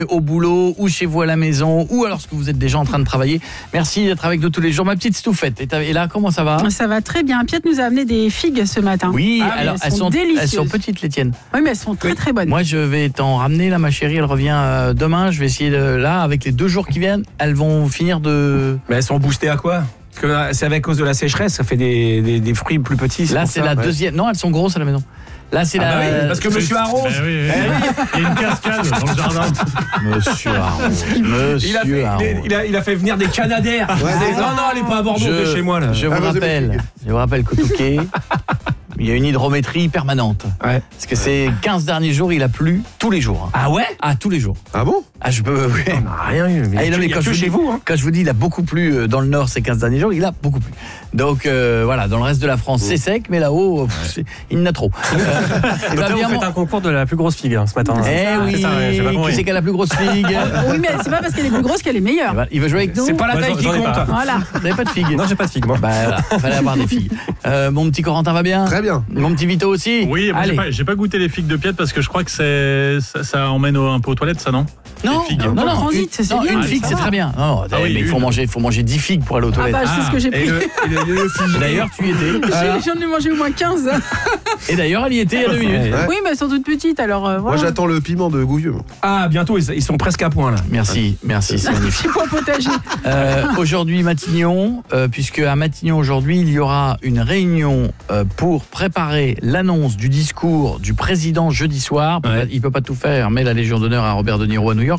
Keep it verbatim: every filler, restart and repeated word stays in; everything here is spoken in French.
au boulot ou chez vous à la maison ou alors que vous êtes déjà en train de travailler. Merci d'être avec nous tous les jours. Ma petite Stouffette. Et là, comment ça va ? Ça va très bien. Piet nous a amené des figues ce matin. Oui, ah, alors elles sont, elles, sont, elles sont petites les tiennes. Oui, mais elles sont très très bonnes. Moi, je vais t'en ramener là, ma chérie. Elle revient euh, demain. Je vais essayer de, là, avec les deux jours qui viennent, elles vont finir de. Mais elles sont boostées à quoi ? Parce que c'est à cause de la sécheresse, ça fait des, des, des fruits plus petits. Là, c'est ça, la ouais. deuxième. Non, elles sont grosses à la maison. Là, c'est ah la. Bah oui, parce que monsieur arrose. Bah oui, oui. Il y a une cascade dans le jardin. Monsieur arrose. Monsieur il, a fait, arrose. il, a, il a fait venir des Canadaires. Ouais, ah, non, non, elle n'est pas à Bordeaux, je, chez moi. Là. Je vous ah, rappelle, je vous rappelle qu'au Touquet, il y a une hydrométrie permanente. Ouais. Parce que ces quinze derniers jours, il a plu tous les jours. Ah ouais ? Ah, tous les jours. Ah bon ? Ah, je peux. Oui. On n'a rien eu. Mais ah, il y a, non, mais il y a quand que je chez dis, vous. Hein. Quand je vous dis il a beaucoup plu dans le nord ces quinze derniers jours, il a beaucoup plu. Donc euh, voilà, dans le reste de la France, c'est sec, mais là-haut, pff, il y en a trop. Euh, il va bien. Vous faites un concours de la plus grosse figue hein, ce matin. Eh ah, oui, ça, ouais, qui c'est qui a la plus grosse figue ? Oui, mais c'est pas parce qu'elle est plus grosse qu'elle est meilleure. Il veut jouer avec nous. C'est pas la taille qui compte. Pas. Voilà. Vous n'avez pas de figue ? Non, j'ai pas de figue, moi. Bah voilà, fallait avoir des figues. Euh, mon petit Corentin va bien ? Très bien. Mon petit Vito aussi ? Oui, j'ai pas, j'ai pas goûté les figues de Piet parce que je crois que c'est, ça, ça emmène un peu aux toilettes, ça, non ? Non, non, non, transit, une, c'est non, bien, une figue, c'est très bien. Non, ah oui, mais il faut manger, faut manger dix figues pour aller aux toilettes. Ah bah, je sais ce que j'ai pris. Et le, et le, le figue. D'ailleurs, tu y étais. Voilà. J'en ai mangé au moins quinze. Et d'ailleurs, elle y était il y a deux minutes. Ouais. Oui, mais elles sont toutes petites, alors euh, voilà. Moi, j'attends le piment de Gouvieux. Ah, bientôt, ils, ils sont presque à point, là. Merci, merci, c'est magnifique. Petit pois potager. Euh, aujourd'hui, Matignon, euh, puisque à Matignon, aujourd'hui, il y aura une réunion euh, pour préparer l'annonce du discours du président jeudi soir. Ouais. Il ne peut pas tout faire, mais la Légion d'honneur à Robert De Niro à New York.